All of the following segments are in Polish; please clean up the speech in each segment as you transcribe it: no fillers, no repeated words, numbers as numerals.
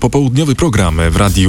popołudniowy program w radiu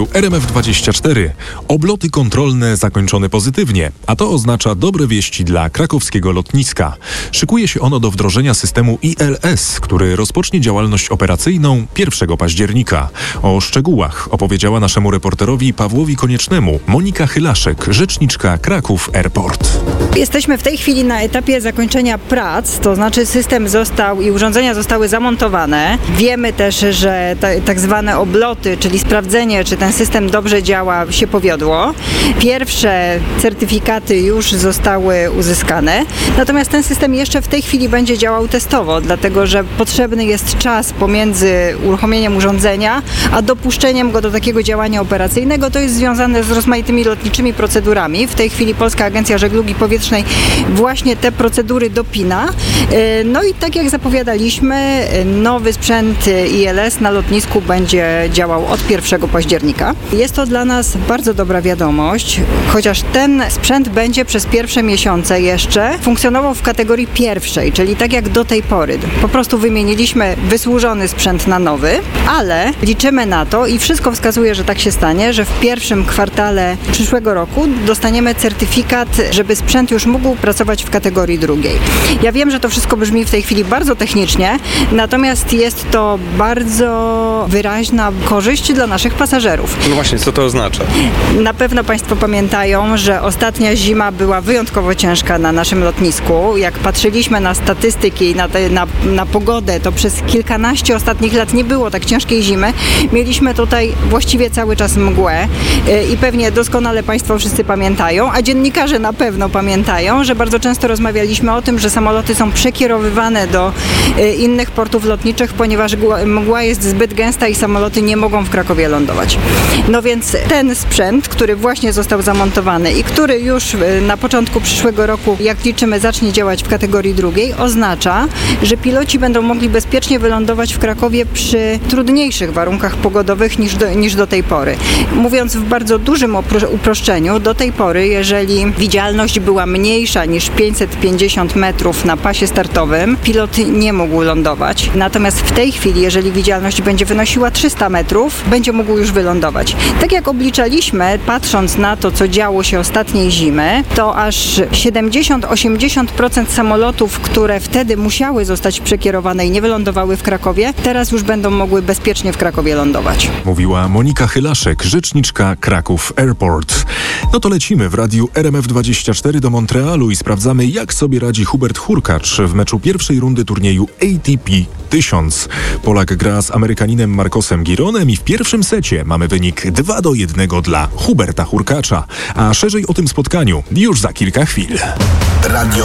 RMF24. Obloty kontrolne zakończone pozytywnie, a to oznacza dobre wieści dla krakowskiego lotniska. Szykuje się ono do wdrożenia systemu ILS, który rozpocznie działalność operacyjną 1 października. O szczegółach opowiedziała naszemu reporterowi Pawłowi Koniecznemu Monika Chylaszek, rzeczniczka Kraków Airport. Jesteśmy w tej chwili na etapie zakończenia prac, to znaczy system został i urządzenia zostały zamontowane. Wiemy też, że tak zwane obloty, czyli sprawdzenie, czy ten system dobrze działa, się powiodło. Pierwsze certyfikaty już zostały uzyskane, natomiast ten system jeszcze w tej chwili będzie działał testowo, dlatego że potrzebny jest czas pomiędzy uruchomieniem urządzenia, a dopuszczeniem go do takiego działania operacyjnego. To jest związane z rozmaitymi lotniczymi procedurami. W tej chwili Polska Agencja Żeglugi Powietrznej właśnie te procedury dopina. No i tak jak zapowiadaliśmy, nowy sprzęt ILS na lotnisku będzie działał od 1 października. Jest to dla nas bardzo dobra wiadomość, chociaż ten sprzęt będzie przez pierwsze miesiące jeszcze funkcjonował w kategorii pierwszej, czyli tak jak do tej pory. Po prostu wymieniliśmy wysłużony sprzęt na nowy, ale liczymy na to i wszystko wskazuje, że tak się stanie, że w pierwszym kwartale przyszłego roku dostaniemy certyfikat, żeby sprzęt już mógł pracować w kategorii drugiej. Ja wiem, że to wszystko brzmi w tej chwili bardzo technicznie, natomiast jest to bardzo wyraźna korzyść dla naszych pasażerów. No właśnie, co to oznacza? Na pewno Państwo pamiętają, że ostatnia zima była wyjątkowo ciężka na naszym lotnisku. Jak patrzyliśmy na statystyki, na pogodę, to przez kilkanaście ostatnich lat nie było tak ciężkiej zimy. Mieliśmy tutaj właściwie cały czas mgłę i pewnie doskonale Państwo wszyscy pamiętają, a dziennikarze na pewno pamiętają, że bardzo często rozmawialiśmy o tym, że samoloty są przekierowywane do innych portów lotniczych, ponieważ mgła jest zbyt gęsta i samoloty nie mogą w Krakowie lądować. No więc ten sprzęt, który właśnie został zamontowany i który już na początku przyszłego roku, jak liczymy, zacznie działać w kategorii drugiej, oznacza, że piloci będą mogli bezpiecznie wylądować w Krakowie przy trudniejszych warunkach pogodowych niż do tej pory. Mówiąc w bardzo dużym uproszczeniu, do tej pory, jeżeli widzialność była mniejsza niż 550 metrów na pasie startowym, pilot nie mógł lądować. Natomiast w tej chwili, jeżeli widzialność będzie wynosiła 300 metrów, będzie mógł już wylądować. Tak jak obliczaliśmy, patrząc na to, co działo się ostatniej zimy, to aż 70-80% samolotów, które wtedy musiały zostać przekierowane i nie wylądowały w Krakowie, teraz już będą mogły bezpiecznie w Krakowie lądować. Mówiła Monika Chylaszek, rzeczniczka Kraków Airport. No to lecimy w radiu RMF24 do Montrealu i sprawdzamy, jak sobie radzi Hubert Hurkacz w meczu pierwszej rundy turnieju ATP 1000. Polak gra z Amerykaninem Marcosem Gironem i w pierwszym secie mamy wynik 2-1 dla Huberta Hurkacza. A szerzej o tym spotkaniu już za kilka chwil. Radio